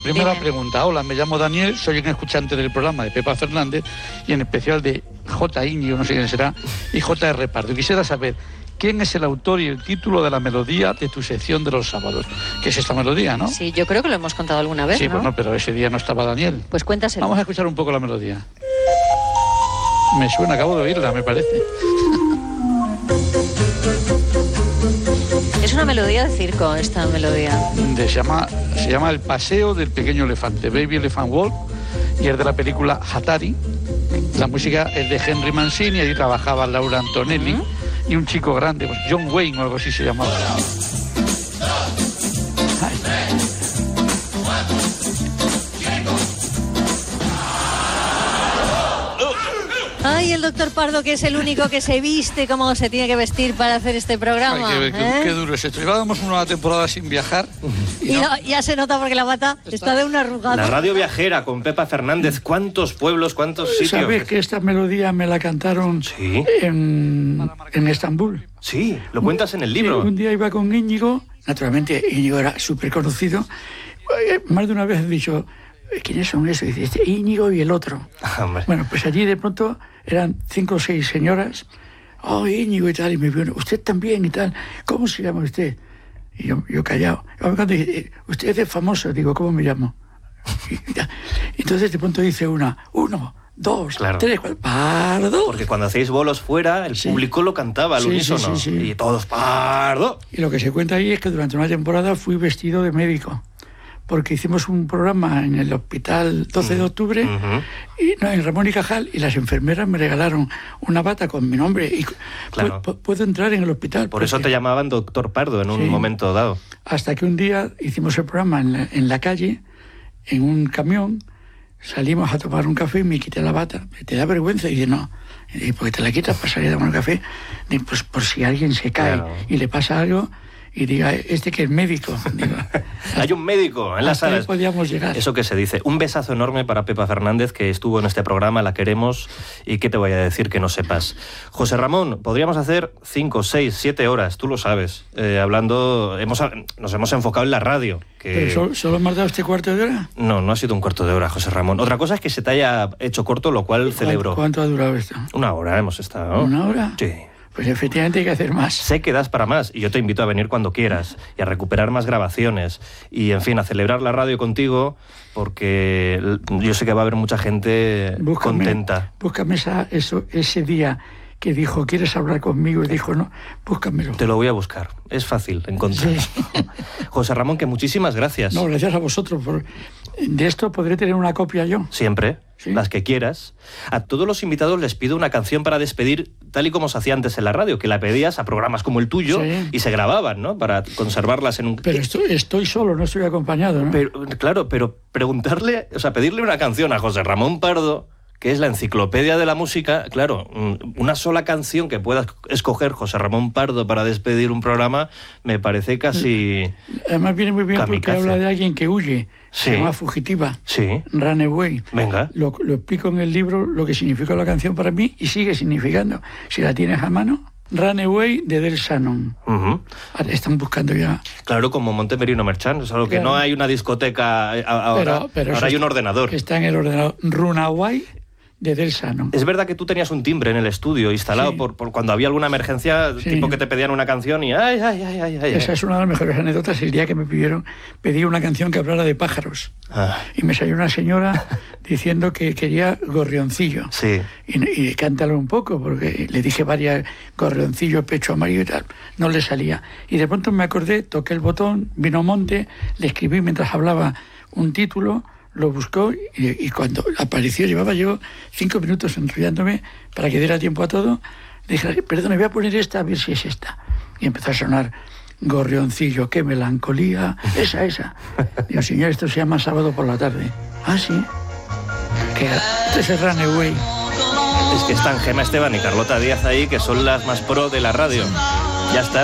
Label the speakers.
Speaker 1: Primera
Speaker 2: Dime.
Speaker 1: pregunta. Hola, me llamo Daniel, soy un escuchante del programa de Pepa Fernández y en especial de J. Íñigo, no sé quién será, y J.R. Pardo. Quisiera saber quién es el autor y el título de la melodía de tu sección de los sábados. ¿Qué es esta melodía, no?
Speaker 2: Sí, yo creo que lo hemos contado alguna vez,
Speaker 1: Sí,
Speaker 2: ¿no?
Speaker 1: bueno, pero ese día no estaba Daniel.
Speaker 2: Pues cuéntaselo.
Speaker 1: Vamos a escuchar un poco la melodía. Me suena, acabo de oírla, me parece.
Speaker 2: Es una melodía de circo, esta melodía.
Speaker 1: Se llama El paseo del pequeño elefante, Baby Elephant Walk, y es de la película Hatari. La música es de Henry Mancini, allí trabajaba Laura Antonelli y un chico grande, pues John Wayne o algo así se llamaba.
Speaker 2: Ay, el doctor Pardo, que es el único que se viste como se tiene que vestir para hacer este programa.
Speaker 1: Ay, qué duro es esto. Llevábamos una temporada sin viajar.
Speaker 2: Y no, ya se nota porque la bata está de una arrugada.
Speaker 3: La radio viajera con Pepa Fernández. ¿Cuántos pueblos, cuántos sitios?
Speaker 1: ¿Sabes que esta melodía me la cantaron
Speaker 3: Sí.
Speaker 1: en Estambul?
Speaker 3: Sí, lo cuentas en el libro.
Speaker 1: Un día iba con Íñigo, naturalmente Íñigo era súper conocido. Más de una vez he dicho, ¿quiénes son esos? Y dice, este Íñigo y el otro.
Speaker 3: Hombre.
Speaker 1: Bueno, pues allí de pronto eran 5 o 6 señoras. Oh, Íñigo y tal, y me vio, usted también y tal. ¿Cómo se llama usted? Y yo callado. Cuando dije, usted es famoso, digo, ¿cómo me llamo? Entonces de pronto dice 1, 2,
Speaker 3: Claro.
Speaker 1: 3, 4, Pardo.
Speaker 3: Porque cuando hacéis bolos fuera, el público lo cantaba al
Speaker 1: Sí,
Speaker 3: unísono.
Speaker 1: sí.
Speaker 3: Y todos, Pardo.
Speaker 1: Y lo que se cuenta ahí es que durante una temporada fui vestido de médico, porque hicimos un programa en el hospital 12 de octubre, en Ramón y Cajal, y las enfermeras me regalaron una bata con mi nombre y
Speaker 3: Claro.
Speaker 1: puedo entrar en el hospital.
Speaker 3: Por eso
Speaker 1: porque-
Speaker 3: te llamaban doctor Pardo en un
Speaker 1: Sí.
Speaker 3: momento dado.
Speaker 1: Hasta que un día hicimos el programa en la calle, en un camión, salimos a tomar un café y me quité la bata. ¿Te da vergüenza? Y dice, no. Y dije, ¿por qué te la quitas para salir a tomar un café? Digo, pues por si alguien se cae
Speaker 3: Claro.
Speaker 1: y le pasa algo y diga, este que es médico. Digo,
Speaker 3: Hay un médico en las
Speaker 1: hasta ahí
Speaker 3: salas.
Speaker 1: podíamos llegar.
Speaker 3: Eso que se dice. Un besazo enorme para Pepa Fernández, que estuvo en este programa, la queremos, y qué te voy a decir que no sepas. José Ramón, podríamos hacer 5, 6, 7 horas, tú lo sabes, hablando, nos hemos enfocado en la radio. Que...
Speaker 1: ¿Pero solo me has dado este cuarto de hora?
Speaker 3: No ha sido un cuarto de hora, José Ramón. Otra cosa es que se te haya hecho corto, lo cual celebro.
Speaker 1: ¿Cuánto ha durado esto?
Speaker 3: 1 hora hemos estado.
Speaker 1: ¿1 hora?
Speaker 3: Sí.
Speaker 1: Pues efectivamente hay que hacer más.
Speaker 3: Sé que das para más y yo te invito a venir cuando quieras y a recuperar más grabaciones y, en fin, a celebrar la radio contigo, porque yo sé que va a haber mucha gente contenta.
Speaker 1: Búscame ese día que dijo, ¿quieres hablar conmigo? Y dijo, no, búscamelo.
Speaker 3: Te lo voy a buscar. Es fácil encontrar.
Speaker 1: Sí.
Speaker 3: José Ramón, que muchísimas gracias.
Speaker 1: No, gracias a vosotros. De esto podré tener una copia yo.
Speaker 3: Siempre,
Speaker 1: Sí.
Speaker 3: las que quieras. A todos los invitados les pido una canción para despedir, tal y como se hacía antes en la radio, que la pedías a programas como el tuyo
Speaker 1: Sí.
Speaker 3: y se grababan, ¿no? Para conservarlas en un...
Speaker 1: Pero estoy solo, no estoy acompañado, ¿no?
Speaker 3: Pero, claro, pero preguntarle, o sea, pedirle una canción a José Ramón Pardo, que es la enciclopedia de la música, claro, una sola canción que pueda escoger José Ramón Pardo para despedir un programa, me parece casi...
Speaker 1: Además viene muy bien porque
Speaker 3: kamikaze.
Speaker 1: habla de alguien que huye.
Speaker 3: Sí.
Speaker 1: Se llama Fugitiva.
Speaker 3: Sí,
Speaker 1: Runaway.
Speaker 3: venga.
Speaker 1: Lo explico en el libro lo que significó la canción para mí y sigue significando. Si la tienes a mano, Runaway de Del Shannon.
Speaker 3: Ujú.
Speaker 1: Ahora están buscando ya.
Speaker 3: Claro, como Montemerino Merchant, solo que
Speaker 1: Claro.
Speaker 3: no hay una discoteca ahora,
Speaker 1: Pero
Speaker 3: ahora
Speaker 1: eso
Speaker 3: hay un ordenador.
Speaker 1: Está en el ordenador. Runaway de Del Shannon.
Speaker 3: Es verdad que tú tenías un timbre en el estudio instalado
Speaker 1: Sí.
Speaker 3: por cuando había alguna emergencia,
Speaker 1: Sí.
Speaker 3: tipo que te pedían una canción y ay.
Speaker 1: Esa es una de las mejores anécdotas. El día que me pedí una canción que hablara de pájaros.
Speaker 3: Ah,
Speaker 1: Y me salió una señora diciendo que quería gorrioncillo.
Speaker 3: sí.
Speaker 1: Y cántalo un poco, porque le dije varias, gorrioncillo, pecho amarillo y tal. No le salía. Y de pronto me acordé, toqué el botón, vino Monte, le escribí mientras hablaba un título, lo buscó y cuando apareció, llevaba yo 5 minutos enrollándome para que diera tiempo a todo. Le dije, perdón, voy a poner esta, a ver si es esta. Y empezó a sonar gorrioncillo, qué melancolía, esa. Digo, señor, esto se llama Sábado por la tarde. Ah, sí. Que este es Runaway.
Speaker 3: Es que están Gema Esteban y Carlota Díaz ahí, que son las más pro de la radio. Ya está.